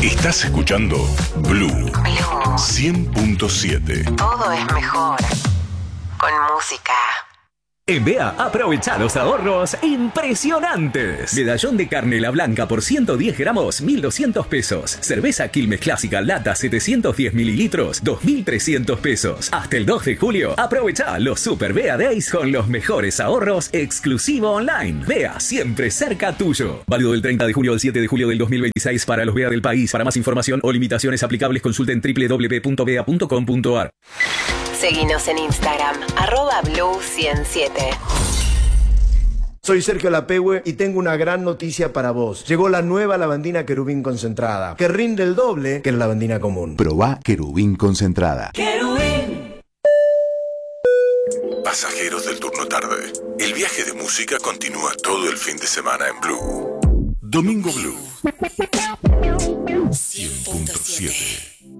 Estás escuchando Blue 100.7. Todo es mejor con música. En BEA, aprovecha los ahorros impresionantes. Medallón de carne La Blanca por 110 gramos, 1.200 pesos. Cerveza Quilmes Clásica Lata 710 mililitros, 2.300 pesos. Hasta el 2 de julio, aprovecha los Super BEA Days con los mejores ahorros exclusivo online. BEA, siempre cerca tuyo. Válido del 30 de junio al 7 de julio del 2026 para los BEA del país. Para más información o limitaciones aplicables, consulten www.bea.com.ar. Seguinos en Instagram, @blue107. Soy Sergio Lapehue y tengo una gran noticia para vos. Llegó la nueva lavandina Querubín concentrada, que rinde el doble que la lavandina común. Probá Querubín concentrada. ¡Querubín! Pasajeros del turno tarde. El viaje de música continúa todo el fin de semana en Blue. Domingo Blue 100.7.